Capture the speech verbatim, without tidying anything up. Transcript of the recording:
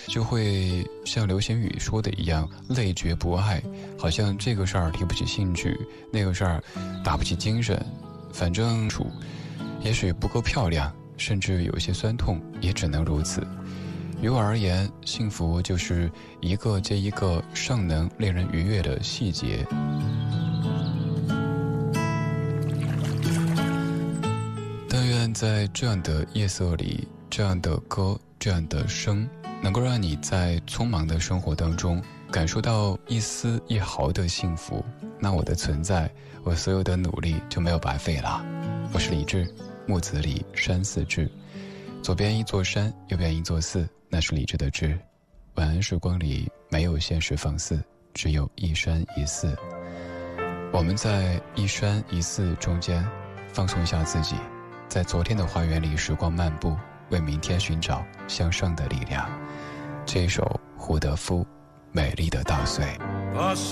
就会像刘贤宇说的一样，累觉不爱，好像这个事儿提不起兴趣，那个事儿打不起精神，反正处也许不够漂亮，甚至有些酸痛，也只能如此。于我而言，幸福就是一个接一个尚能令人愉悦的细节。但愿在这样的夜色里，这样的歌，这样的声，能够让你在匆忙的生活当中感受到一丝一毫的幸福，那我的存在，我所有的努力就没有白费了。我是李志，木子李，山寺志，左边一座山，右边一座寺，那是李志的志。晚安时光里没有现实放肆，只有一山一寺。我们在一山一寺中间放松一下自己，在昨天的花园里时光漫步，为明天寻找向上的力量。这一首胡德夫《美丽的稻穗》。